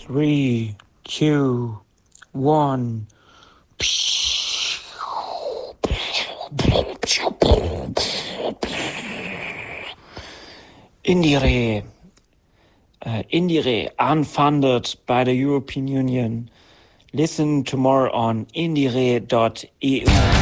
3, 2, 1. Indire unfunded by the European Union. Listen tomorrow on indire.eu.